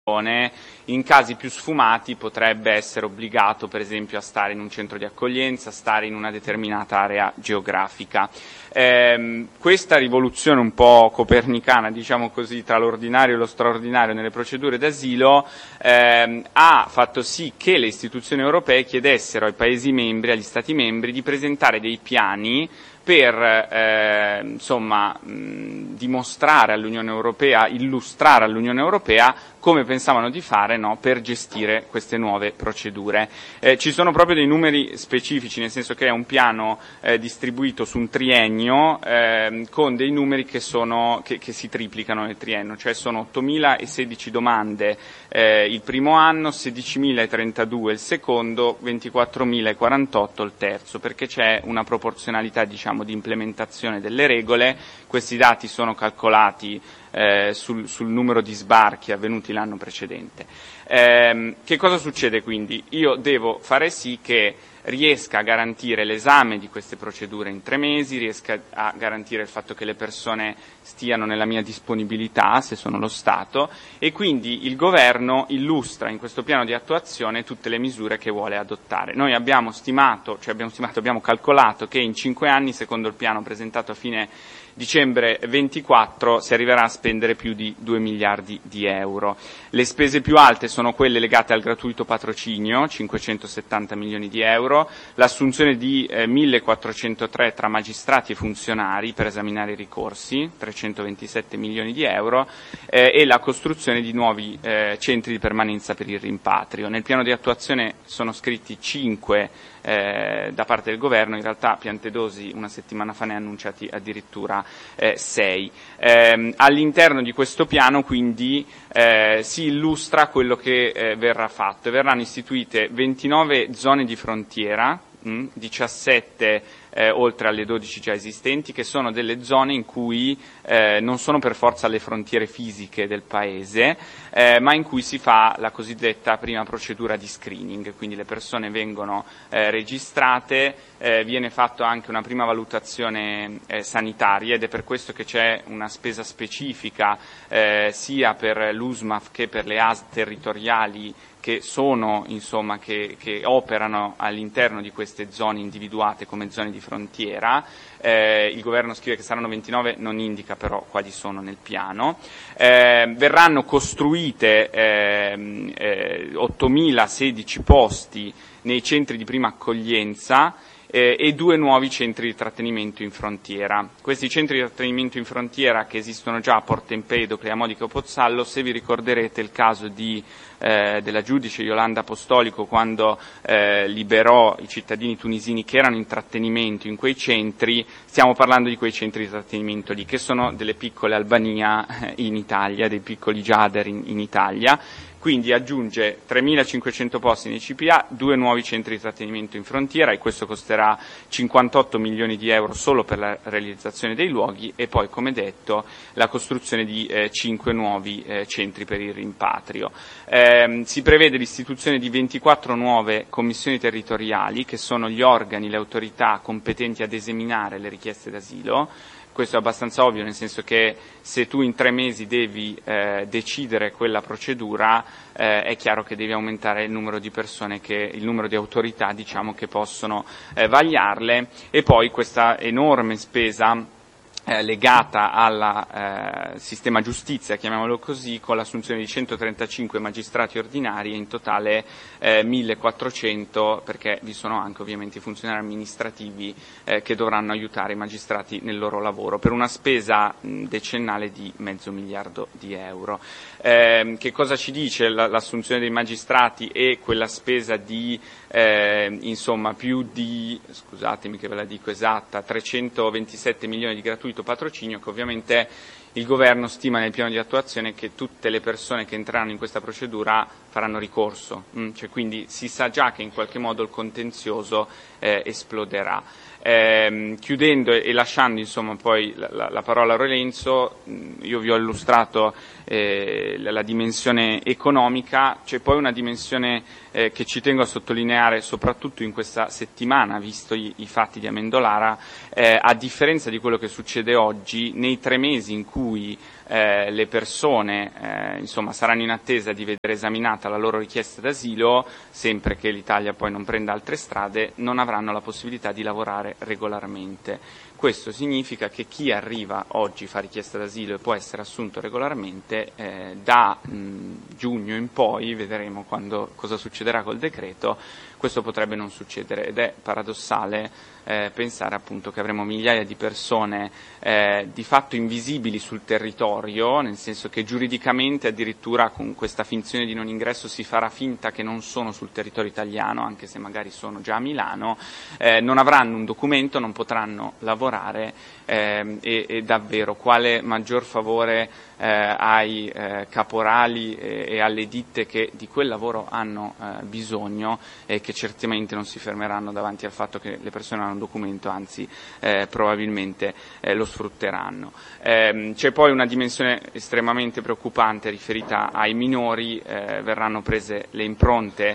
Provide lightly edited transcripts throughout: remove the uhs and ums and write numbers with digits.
in casi più sfumati potrebbe essere obbligato per esempio a stare in un centro di accoglienza, a stare in una determinata area geografica. Questa rivoluzione un po' copernicana, diciamo così, tra l'ordinario e lo straordinario nelle procedure d'asilo ha fatto sì che le istituzioni europee chiedessero ai Paesi membri, agli Stati membri, di presentare dei piani per dimostrare all'Unione Europea, illustrare all'Unione Europea come pensavano di fare, no, per gestire queste nuove procedure. Ci sono proprio dei numeri specifici, nel senso che è un piano distribuito su un triennio con dei numeri che si triplicano nel triennio, cioè sono 8.016 domande il primo anno, 16.032 il secondo, 24.048 il terzo, perché c'è una proporzionalità, diciamo, di implementazione delle regole. Questi dati sono calcolati sul numero di sbarchi avvenuti l'anno precedente. Che cosa succede quindi? Io devo fare sì che riesca a garantire l'esame di queste procedure in 3 mesi, riesca a garantire il fatto che le persone stiano nella mia disponibilità, se sono lo Stato, e quindi il Governo illustra in questo piano di attuazione tutte le misure che vuole adottare. Noi abbiamo calcolato che in 5 anni, secondo il piano presentato a fine dicembre 24, si arriverà a spendere più di 2 miliardi di euro. Le spese più alte sono quelle legate al gratuito patrocinio, 570 milioni di euro, l'assunzione di 1.403 tra magistrati e funzionari per esaminare i ricorsi, 327 milioni di euro, e la costruzione di nuovi centri di permanenza per il rimpatrio. Nel piano di attuazione sono scritti 5 da parte del Governo, in realtà Piantedosi una settimana fa ne ha annunciati addirittura 6. All'interno di questo piano quindi si illustra quello che verrà fatto e verranno istituite 29 zone di frontiera, 17 oltre alle 12 già esistenti, che sono delle zone in cui non sono per forza le frontiere fisiche del Paese, ma in cui si fa la cosiddetta prima procedura di screening, quindi le persone vengono registrate, viene fatta anche una prima valutazione sanitaria, ed è per questo che c'è una spesa specifica sia per l'USMAF che per le ASL territoriali che operano all'interno di queste zone individuate come zone di frontiera. Il Governo scrive che saranno 29, non indica però quali sono nel piano. Verranno costruite 8.016 posti nei centri di prima accoglienza e 2 nuovi centri di trattenimento in frontiera. Questi centri di trattenimento in frontiera, che esistono già a Porto Empedocle, a Modica e Pozzallo, se vi ricorderete il caso della giudice Yolanda Apostolico, quando liberò i cittadini tunisini che erano in trattenimento in quei centri, stiamo parlando di quei centri di trattenimento lì, che sono delle piccole Albania in Italia, dei piccoli Giader in Italia. Quindi aggiunge 3.500 posti nei CPA, 2 nuovi centri di trattenimento in frontiera, e questo costerà 58 milioni di euro solo per la realizzazione dei luoghi, e poi, come detto, la costruzione di 5 nuovi centri per il rimpatrio. Si prevede l'istituzione di 24 nuove commissioni territoriali, che sono gli organi, le autorità competenti ad esaminare le richieste d'asilo. Questo è abbastanza ovvio, nel senso che se tu in 3 mesi devi decidere quella procedura, è chiaro che devi aumentare il numero di persone, il numero di autorità, diciamo, che possono vagliarle, e poi questa enorme spesa legata al sistema giustizia, chiamiamolo così, con l'assunzione di 135 magistrati ordinari e in totale 1.400, perché vi sono anche ovviamente i funzionari amministrativi che dovranno aiutare i magistrati nel loro lavoro, per una spesa decennale di $500 milioni di euro. Che cosa ci dice l'assunzione dei magistrati e quella spesa di più di, scusatemi che ve la dico esatta, 327 milioni di gratuito patrocinio, che ovviamente il Governo stima nel piano di attuazione che tutte le persone che entreranno in questa procedura faranno ricorso, quindi si sa già che in qualche modo il contenzioso esploderà. Chiudendo e lasciando poi la parola a Lorenzo, io vi ho illustrato la dimensione economica. C'è poi una dimensione che ci tengo a sottolineare soprattutto in questa settimana, visto i fatti di Amendolara. A differenza di quello che succede oggi, nei 3 mesi in cui le persone insomma, saranno in attesa di vedere esaminata la loro richiesta d'asilo, sempre che l'Italia poi non prenda altre strade, non avranno la possibilità di lavorare regolarmente. Questo significa che chi arriva oggi, fa richiesta d'asilo e può essere assunto regolarmente, da giugno in poi, vedremo cosa succederà col decreto, questo potrebbe non succedere, ed è paradossale pensare appunto che avremo migliaia di persone di fatto invisibili sul territorio, nel senso che giuridicamente addirittura con questa finzione di non ingresso si farà finta che non sono sul territorio italiano, anche se magari sono già a Milano, non avranno un documento, non potranno lavorare, e davvero quale maggior favore ai caporali e alle ditte che di quel lavoro hanno bisogno e che certamente non si fermeranno davanti al fatto che le persone non hanno un documento, anzi probabilmente lo sfrutteranno. C'è poi una dimensione estremamente preoccupante riferita ai minori, verranno prese le impronte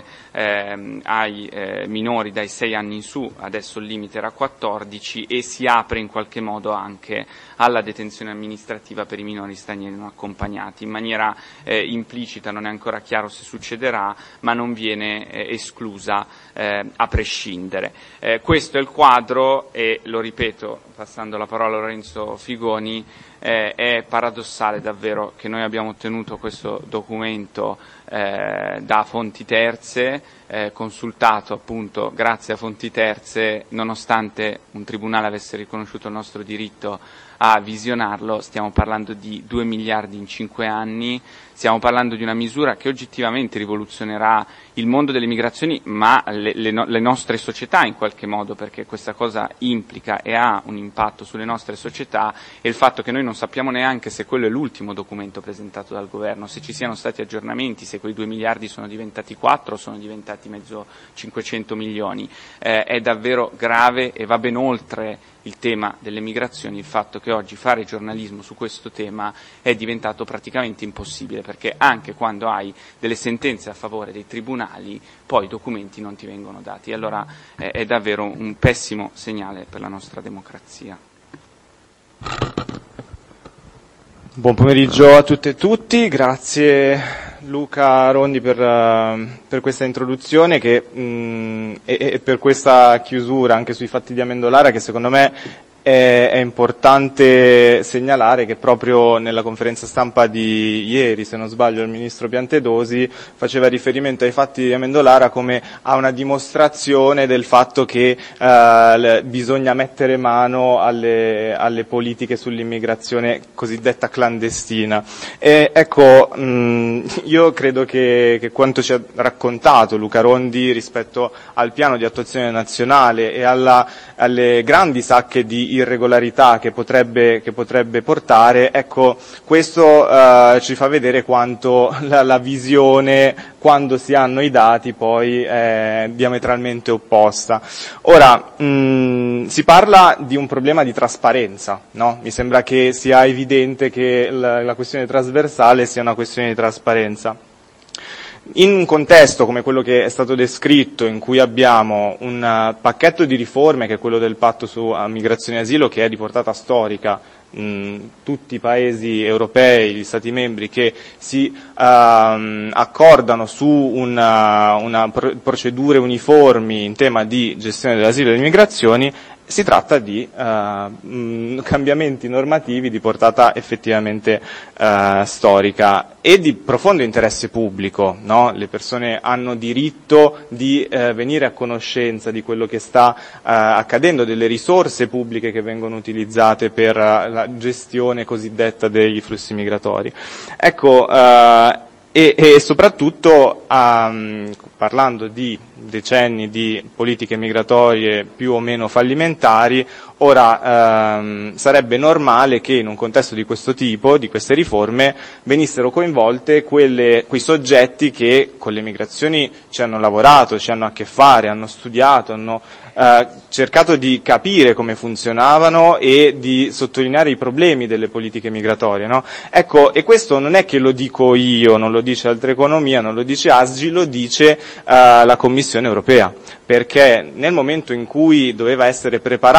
ai minori dai 6 anni in su, adesso il limite era 14, e si apre in qualche modo anche alla detenzione amministrativa per i minori stranieri non accompagnati, in maniera implicita, non è ancora chiaro se succederà, ma non viene esclusa a prescindere. Questo è il quadro e, lo ripeto, passando la parola a Lorenzo Figoni, è paradossale davvero che noi abbiamo ottenuto questo documento da fonti terze, consultato appunto grazie a fonti terze, nonostante un tribunale avesse riconosciuto il nostro diritto a visionarlo. Stiamo parlando di 2 miliardi in 5 anni, stiamo parlando di una misura che oggettivamente rivoluzionerà il mondo delle migrazioni, ma le nostre società in qualche modo, perché questa cosa implica e ha un impatto sulle nostre società, e il fatto che noi non sappiamo neanche se quello è l'ultimo documento presentato dal governo, se ci siano stati aggiornamenti, se quei 2 miliardi sono diventati 4 o sono diventati mezzo 500 milioni, è davvero grave e va ben oltre il tema delle migrazioni il fatto che oggi fare giornalismo su questo tema è diventato praticamente impossibile, perché anche quando hai delle sentenze a favore dei tribunali poi i documenti non ti vengono dati. Allora è davvero un pessimo segnale per la nostra democrazia. Buon pomeriggio a tutte e tutti, grazie Luca Rondi per questa introduzione e per questa chiusura anche sui fatti di Amendolara, che secondo me è importante segnalare che proprio nella conferenza stampa di ieri, se non sbaglio, il ministro Piantedosi faceva riferimento ai fatti di Amendolara come a una dimostrazione del fatto che bisogna mettere mano alle politiche sull'immigrazione cosiddetta clandestina. E ecco, io credo che quanto ci ha raccontato Luca Rondi rispetto al piano di attuazione nazionale e alle grandi sacche di irregolarità che potrebbe portare, ecco, questo ci fa vedere quanto la visione, quando si hanno i dati, poi è diametralmente opposta. Ora, si parla di un problema di trasparenza, no? Mi sembra che sia evidente che la questione trasversale sia una questione di trasparenza. In un contesto come quello che è stato descritto, in cui abbiamo un pacchetto di riforme, che è quello del patto su migrazione e asilo, che è di portata storica, tutti i paesi europei, gli Stati membri che si accordano su una procedure uniformi in tema di gestione dell'asilo e delle migrazioni, si tratta di cambiamenti normativi di portata effettivamente storica e di profondo interesse pubblico, no? Le persone hanno diritto di venire a conoscenza di quello che sta accadendo, delle risorse pubbliche che vengono utilizzate per la gestione cosiddetta degli flussi migratori. Ecco, e soprattutto parlando di decenni di politiche migratorie più o meno fallimentari, ora sarebbe normale che in un contesto di questo tipo, di queste riforme, venissero coinvolte quei soggetti che con le migrazioni ci hanno lavorato, ci hanno a che fare, hanno studiato, hanno cercato di capire come funzionavano e di sottolineare i problemi delle politiche migratorie, no? Ecco, e questo non è che lo dico io, non lo dice Altreconomia, non lo dice ASGI, lo dice la Commissione europea, perché nel momento in cui doveva essere preparato questo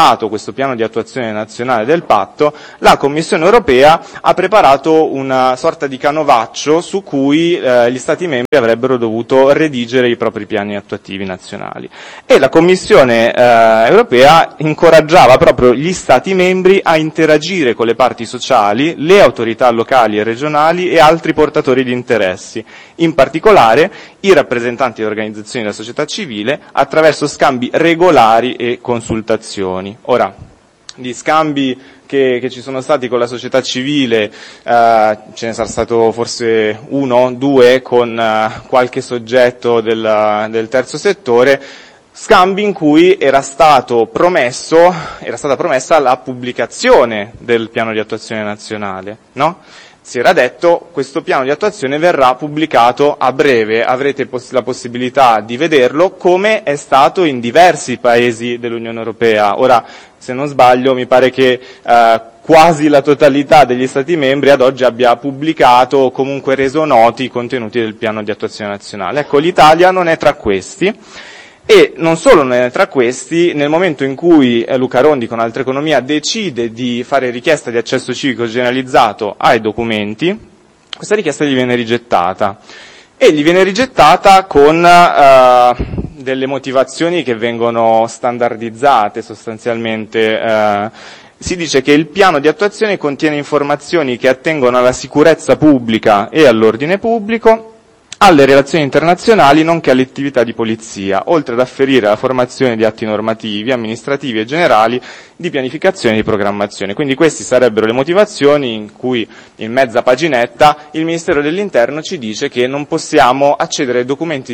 questo piano di attuazione nazionale del patto, la Commissione europea ha preparato una sorta di canovaccio su cui gli Stati membri avrebbero dovuto redigere i propri piani attuativi nazionali. E la Commissione europea incoraggiava proprio gli Stati membri a interagire con le parti sociali, le autorità locali e regionali e altri portatori di interessi, in particolare i rappresentanti delle organizzazioni della società civile, attraverso scambi regolari e consultazioni. Ora, gli scambi che ci sono stati con la società civile, ce ne sarà stato forse 1, 2 con qualche soggetto del terzo settore, scambi in cui era stata promessa la pubblicazione del piano di attuazione nazionale, no? Si era detto questo piano di attuazione verrà pubblicato a breve, avrete la possibilità di vederlo come è stato in diversi paesi dell'Unione Europea. Ora, se non sbaglio, mi pare che quasi la totalità degli Stati membri ad oggi abbia pubblicato o comunque reso noti i contenuti del piano di attuazione nazionale. Ecco, l'Italia non è tra questi. E non solo non è tra questi, nel momento in cui Luca Rondi con Altra Economia decide di fare richiesta di accesso civico generalizzato ai documenti, questa richiesta gli viene rigettata. E gli viene rigettata con delle motivazioni che vengono standardizzate sostanzialmente. Si dice che il piano di attuazione contiene informazioni che attengono alla sicurezza pubblica e all'ordine pubblico, alle relazioni internazionali nonché alle attività di polizia, oltre ad afferire la formazione di atti normativi, amministrativi e generali di pianificazione e di programmazione. Quindi queste sarebbero le motivazioni in cui in mezza paginetta il Ministero dell'Interno ci dice che non possiamo accedere ai documenti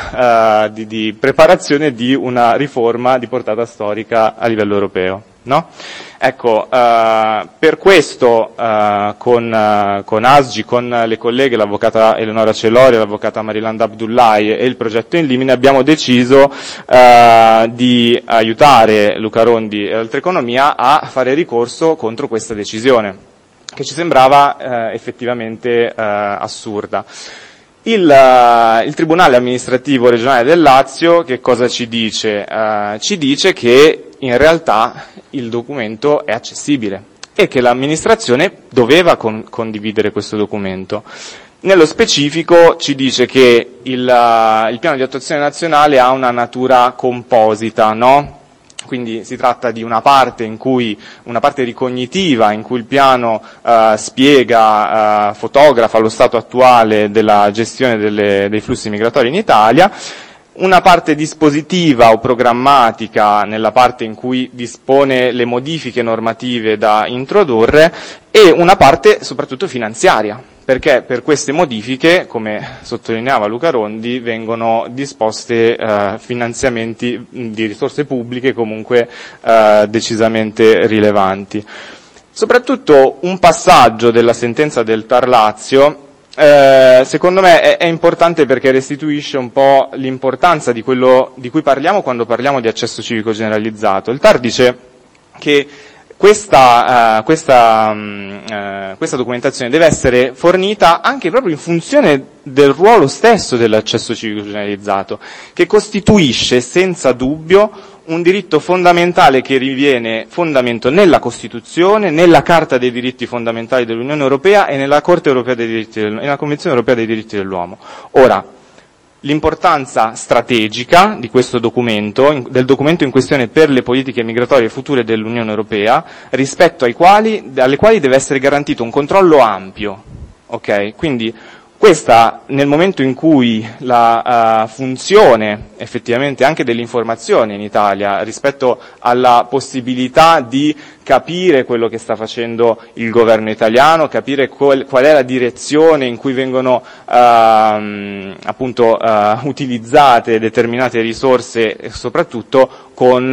di preparazione di una riforma di portata storica a livello europeo. No? Ecco, per questo con ASGI, con le colleghe, l'avvocata Eleonora Celori, l'avvocata Marilanda Abdullahi e il progetto In Limine abbiamo deciso di aiutare Luca Rondi e Altra Economia a fare ricorso contro questa decisione, che ci sembrava effettivamente assurda. Il Tribunale amministrativo regionale del Lazio che cosa ci dice? Ci dice che in realtà il documento è accessibile e che l'amministrazione doveva condividere questo documento. Nello specifico ci dice che il piano di attuazione nazionale ha una natura composita, no? Quindi si tratta di una parte ricognitiva in cui il piano spiega, fotografa lo stato attuale della gestione dei flussi migratori in Italia, una parte dispositiva o programmatica nella parte in cui dispone le modifiche normative da introdurre e una parte soprattutto finanziaria, perché per queste modifiche, come sottolineava Luca Rondi, vengono disposte finanziamenti di risorse pubbliche comunque decisamente rilevanti. Soprattutto un passaggio della sentenza del TAR Lazio secondo me è importante perché restituisce un po' l'importanza di quello di cui parliamo quando parliamo di accesso civico generalizzato. Il TAR dice che questa documentazione deve essere fornita anche proprio in funzione del ruolo stesso dell'accesso civico generalizzato, che costituisce senza dubbio un diritto fondamentale che riviene fondamento nella Costituzione, nella Carta dei diritti fondamentali dell'Unione Europea e nella nella Convenzione Europea dei diritti dell'uomo. Ora, l'importanza strategica di questo documento, del documento in questione per le politiche migratorie future dell'Unione Europea, rispetto alle quali deve essere garantito un controllo ampio. Ok? Quindi questa, nel momento in cui la funzione effettivamente anche dell'informazione in Italia rispetto alla possibilità di capire quello che sta facendo il governo italiano, capire qual è la direzione in cui vengono utilizzate determinate risorse e soprattutto con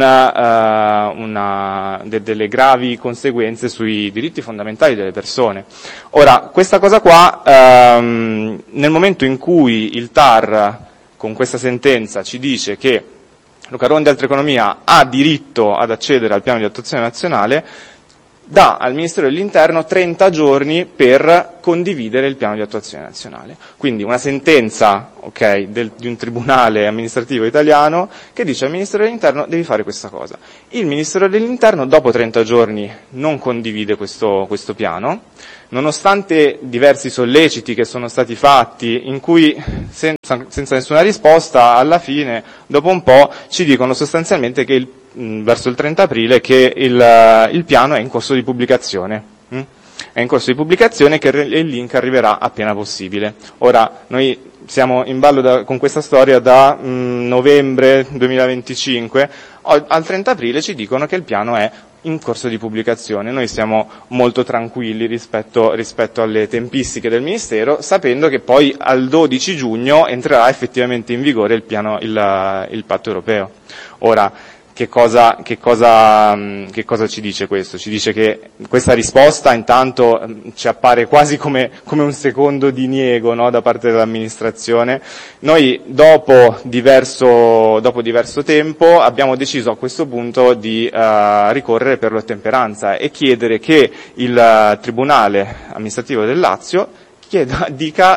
delle gravi conseguenze sui diritti fondamentali delle persone. Ora, questa cosa qua, nel momento in cui il TAR con questa sentenza ci dice che Luca Rondi e Altra Economia ha diritto ad accedere al piano di attuazione nazionale, dà al Ministero dell'Interno 30 giorni per condividere il piano di attuazione nazionale. Quindi una sentenza, di un tribunale amministrativo italiano che dice al Ministero dell'Interno devi fare questa cosa. Il Ministero dell'Interno dopo 30 giorni non condivide questo piano, nonostante diversi solleciti che sono stati fatti, in cui senza nessuna risposta, alla fine, dopo un po', ci dicono sostanzialmente che verso il 30 aprile che il piano è in corso di pubblicazione. È in corso di pubblicazione, che il link arriverà appena possibile. Ora, noi siamo in ballo con questa storia da novembre 2025, al 30 aprile ci dicono che il piano è in corso di pubblicazione. Noi siamo molto tranquilli rispetto alle tempistiche del Ministero, sapendo che poi al 12 giugno entrerà effettivamente in vigore il patto europeo. Ora, che cosa ci dice questo? Ci dice che questa risposta intanto ci appare quasi come un secondo diniego, no, da parte dell'amministrazione. Noi dopo diverso tempo abbiamo deciso a questo punto di ricorrere per l'ottemperanza e chiedere che il Tribunale amministrativo del Lazio dica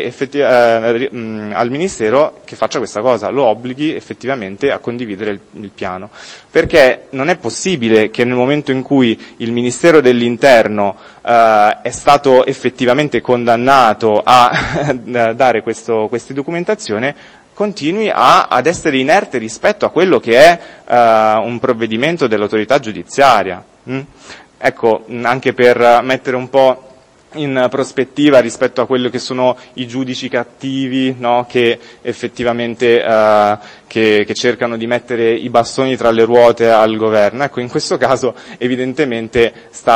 al Ministero che faccia questa cosa, lo obblighi effettivamente a condividere il piano. Perché non è possibile che nel momento in cui il Ministero dell'Interno è stato effettivamente condannato a dare questa documentazione, continui ad essere inerte rispetto a quello che è un provvedimento dell'autorità giudiziaria. Ecco, anche per mettere un po' in prospettiva rispetto a quello che sono i giudici cattivi, no, che effettivamente che cercano di mettere i bastoni tra le ruote al governo. Ecco, in questo caso evidentemente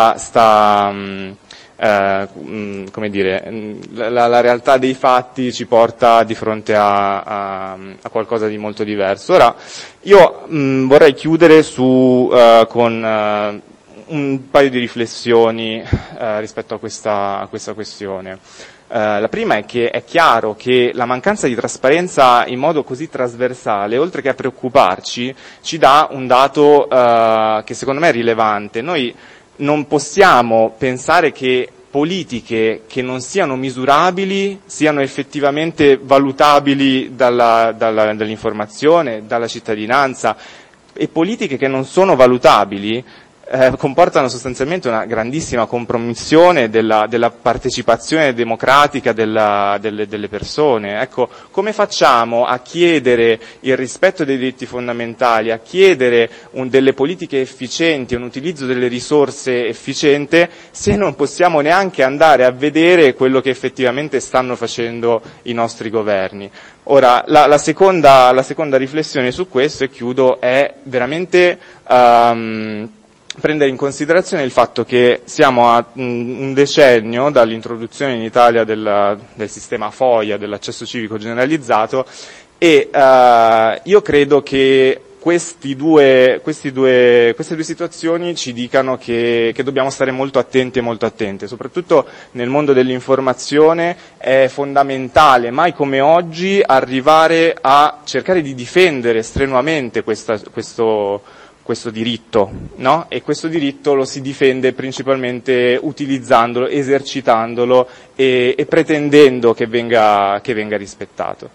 come dire, la realtà dei fatti ci porta di fronte a qualcosa di molto diverso. Ora, io vorrei chiudere con un paio di riflessioni rispetto a questa questione. La prima è che è chiaro che la mancanza di trasparenza in modo così trasversale, oltre che a preoccuparci, ci dà un dato che secondo me è rilevante. Noi non possiamo pensare che politiche che non siano misurabili siano effettivamente valutabili dall'informazione, dalla cittadinanza, e politiche che non sono valutabili comportano sostanzialmente una grandissima compromissione della partecipazione democratica delle persone. Ecco, come facciamo a chiedere il rispetto dei diritti fondamentali, a chiedere delle politiche efficienti, un utilizzo delle risorse efficiente, se non possiamo neanche andare a vedere quello che effettivamente stanno facendo i nostri governi? Ora, la seconda riflessione su questo, e chiudo, è veramente prendere in considerazione il fatto che siamo a un decennio dall'introduzione in Italia del sistema FOIA, dell'accesso civico generalizzato, e io credo che queste due situazioni ci dicano che dobbiamo stare molto attenti e molto attente. Soprattutto nel mondo dell'informazione è fondamentale, mai come oggi, arrivare a cercare di difendere strenuamente questo diritto, no? E questo diritto lo si difende principalmente utilizzandolo, esercitandolo e pretendendo che venga rispettato.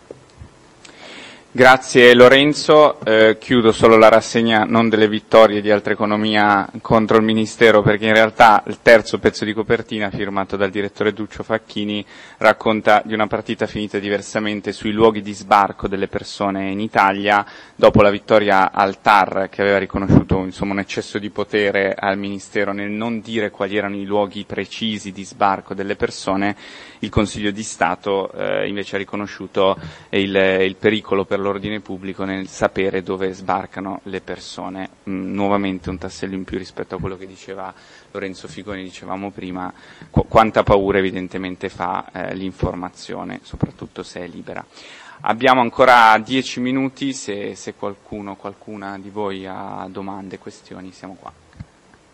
Grazie Lorenzo, chiudo solo la rassegna non delle vittorie di Altra Economia contro il Ministero, perché in realtà il terzo pezzo di copertina, firmato dal direttore Duccio Facchini, racconta di una partita finita diversamente sui luoghi di sbarco delle persone in Italia. Dopo la vittoria al TAR, che aveva riconosciuto un eccesso di potere al Ministero nel non dire quali erano i luoghi precisi di sbarco delle persone, il Consiglio di Stato invece ha riconosciuto il pericolo per l'ordine pubblico nel sapere dove sbarcano le persone. Nuovamente un tassello in più rispetto a quello che diceva Lorenzo Figoni, dicevamo prima, quanta paura evidentemente fa l'informazione, soprattutto se è libera. Abbiamo ancora 10 minuti, se qualcuna di voi ha domande, questioni, siamo qua.